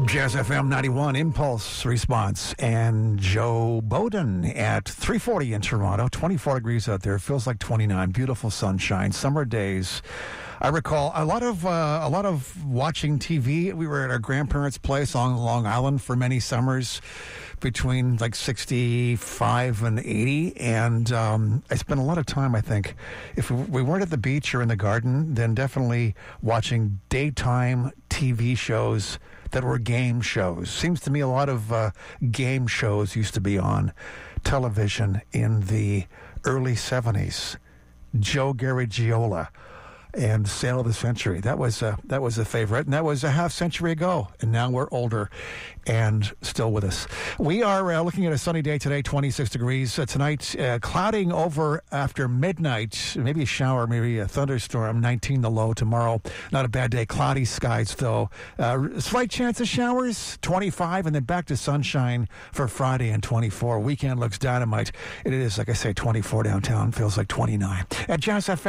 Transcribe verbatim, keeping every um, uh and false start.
Jazz F M ninety-one Impulse Response, and Joe Bowden at three forty in Toronto. twenty-four degrees out there. Feels like twenty-nine. Beautiful sunshine. Summer days. I recall a lot of uh, a lot of watching T V. We were at our grandparents' place on Long Island for many summers, between like sixty-five and eighty, and um, I spent a lot of time, I think, if we weren't at the beach or in the garden, then definitely watching daytime T V shows that were game shows. Seems to me a lot of uh, game shows used to be on television in the early seventies. Joe Garagiola and Sale of the Century. That was a, that was a favorite, and that was a half century ago, and now we're older and still with us. We are uh, looking at a sunny day today, twenty-six degrees. Uh, tonight, uh, clouding over after midnight, maybe a shower, maybe a thunderstorm, nineteen the low. Tomorrow, not a bad day. Cloudy skies, though. Uh, slight chance of showers, twenty-five, and then back to sunshine for Friday and twenty-four. Weekend looks dynamite. It is, like I say, twenty-four downtown. Feels like twenty-nine. At Jazz F M.